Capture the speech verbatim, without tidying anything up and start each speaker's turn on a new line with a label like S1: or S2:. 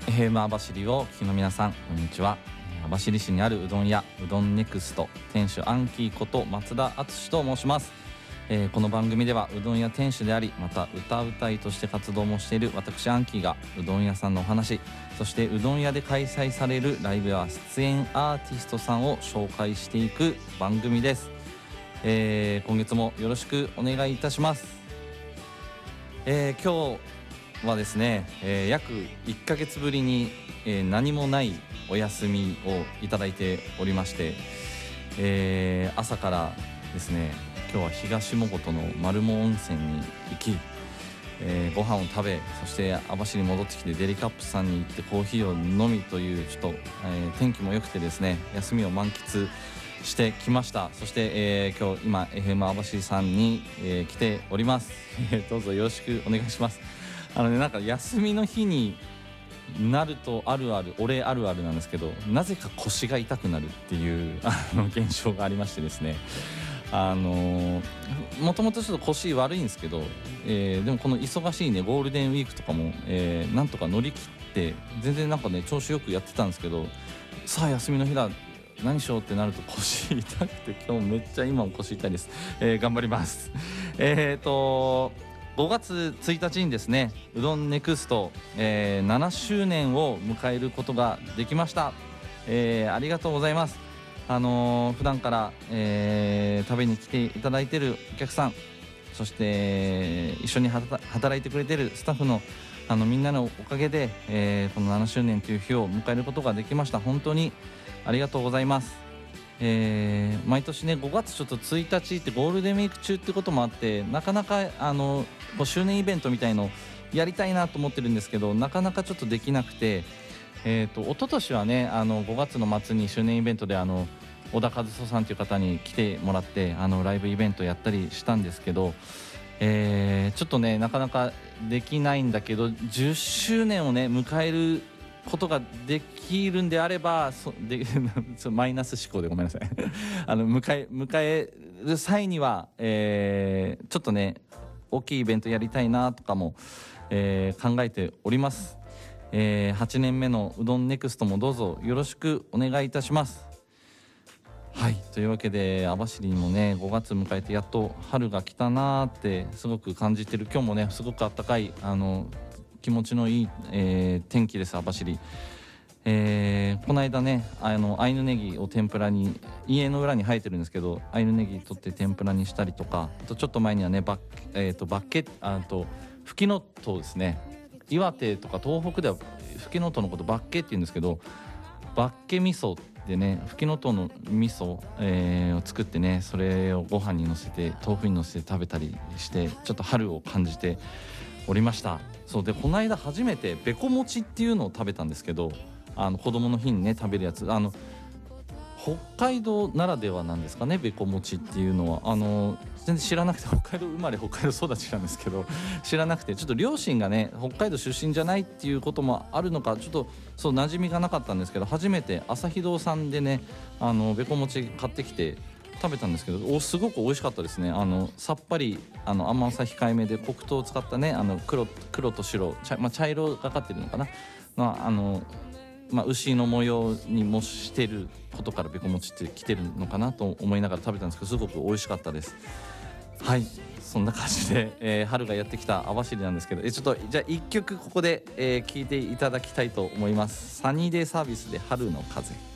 S1: エフエム 網走をお聞きの皆さん、こんにちは。網走市にあるうどん屋うどんネクスト店主アンキーこと松田敦と申します。えー、この番組ではうどん屋店主であり、また歌うたいとして活動もしている私アンキーがうどん屋さんのお話、そしてうどん屋で開催されるライブや出演アーティストさんを紹介していく番組です。えー、今月もよろしくお願いいたします。えー、今日はですね、えー、約いっかげつぶりに、えー、何もないお休みをいただいておりまして、えー、朝からですね、今日は東茂琴の丸茂温泉に行き、えー、ご飯を食べ、そして網走に戻ってきてデリカップさんに行ってコーヒーを飲みというちょっと、えー、天気も良くてですね、休みを満喫してきました。そして、えー、今日今 エフエム 網走さんに、えー、来ております。どうぞよろしくお願いします。あのね、なんか休みの日になるとあるある俺あるあるなんですけど、なぜか腰が痛くなるっていうあの現象がありましてですね、あのー、もともとちょっと腰悪いんですけど、えー、でもこの忙しいねゴールデンウィークとかも、えー、なんとか乗り切って全然なんかね調子よくやってたんですけど、さあ休みの日だ何しようってなると腰痛くて、今日めっちゃ今も腰痛いです。えー、頑張ります。えーとごがつついたちにですね、うどんネクスト、えー、ななしゅうねんを迎えることができました。えー、ありがとうございます。あのー、普段から、えー、食べに来ていただいているお客さん、そして一緒に働いてくれているスタッフのあのみんなのおかげで、えー、このななしゅうねんという日を迎えることができました。本当にありがとうございます。えー、毎年ねごがつちょっとついたちってゴールデンウィーク中ってこともあって、なかなかあの周年イベントみたいのやりたいなと思ってるんですけど、なかなかちょっとできなくて、えーと一昨年はねあのごがつの末に周年イベントであの小田和人さんという方に来てもらってあのライブイベントやったりしたんですけど、えー、ちょっとねなかなかできないんだけど、じゅっしゅうねんをね迎えることができるんであれば、そでマイナス思考でごめんなさいあの迎え迎える際には、えー、ちょっとね大きいイベントやりたいなとかも、えー、考えております。えー、はちねんめのうどんネクストもどうぞよろしくお願いいたします。はい、というわけで網走にもねごがつ迎えてやっと春が来たなーってすごく感じてる。今日もねすごくあったかいあの気持ちのいい、えー、天気です。網走、えー、この間ねあのアイヌネギを天ぷらに、家の裏に生えてるんですけどアイヌネギ取って天ぷらにしたりとか、あとちょっと前にはねバッ、えー、とバッケあとフキノトウですね。岩手とか東北ではフキノトウのことバッケって言うんですけど、バッケ味噌でねフキノトウの味噌、えー、を作ってね、それをご飯にのせて豆腐にのせて食べたりして、ちょっと春を感じておりました。そうで、この間初めてべこ餅っていうのを食べたんですけど、あの子供の日にね食べるやつ、あの北海道ならではなんですかね、べこ餅っていうのは。あの全然知らなくて、北海道生まれ北海道育ちなんですけど知らなくて、ちょっと両親がね北海道出身じゃないっていうこともあるのか、ちょっとそう馴染みがなかったんですけど、初めて朝日堂さんでねあのべこ餅買ってきて食べたんですけど、おすごく美味しかったですね。あのさっぱり、あの甘さ控えめで黒糖を使ったね、あの 黒, 黒と白茶、まあ、茶色がかってるのかな、まああのまあ、牛の模様に模してることからべこ餅って来てるのかなと思いながら食べたんですけど、すごく美味しかったです。はい、そんな感じで、えー、春がやってきた網走なんですけど、えちょっとじゃあいっきょくここで、えー、聴いていただきたいと思います。サニーデイサービスで春の風。